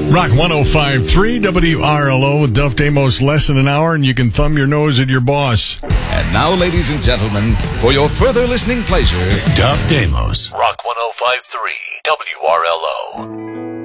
Rock 105.3 WRLO with Duff Damos, less than an hour, and you can thumb your nose at your boss. And now, ladies and gentlemen, for your further listening pleasure, Duff Damos. Rock 105.3 WRLO.